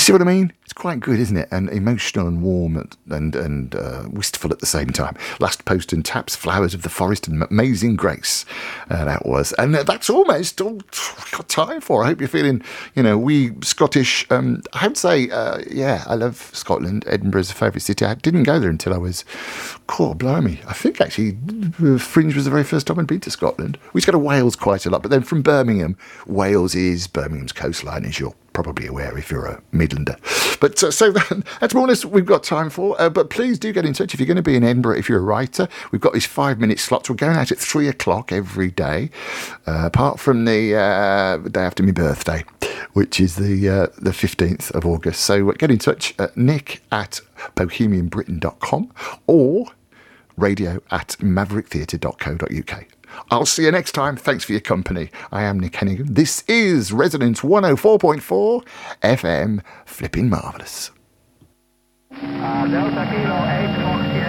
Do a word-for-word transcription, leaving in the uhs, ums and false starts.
see what I mean? It's quite good, isn't it? And emotional and warm and and, and uh, wistful at the same time. Last Post and Taps, Flowers of the Forest and Amazing Grace. Uh, that was. And uh, that's almost all we've got time for. I hope you're feeling, you know, we Scottish. Um, I would say, uh, yeah, I love Scotland. Edinburgh's a favourite city. I didn't go there until I was, cool, blimey. I think actually Fringe was the very first time I'd been to Scotland. We used to go to Wales quite a lot. But then from Birmingham, Wales is, Birmingham's coastline, as you're probably aware if you're a Midlander. But uh, so that, that's more or less we've got time for. Uh, but please do get in touch if you're going to be in Edinburgh. If you're a writer, we've got these five minute slots. We're going out at three o'clock every day, uh, apart from the uh, day after my birthday, which is the uh, the fifteenth of August. So uh, get in touch at nick at bohemian britain dot com or radio at maverick theatre dot co dot uk. I'll see you next time. Thanks for your company. I am Nick Hennigan. This is Resonance one oh four point four F M. Flipping marvellous. Uh, Delta Kilo eight Fox